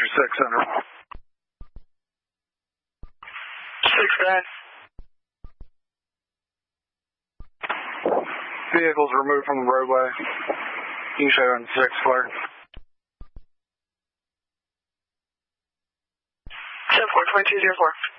6 Center. 6-10. Vehicles removed from the roadway. You can show on 6 clear. 10-4, 2204.